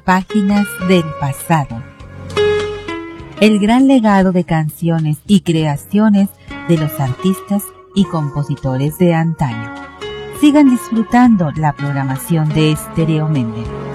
páginas del pasado. El gran legado de canciones y creaciones de los artistas y compositores de antaño. Sigan disfrutando la programación de Estéreo Méndez.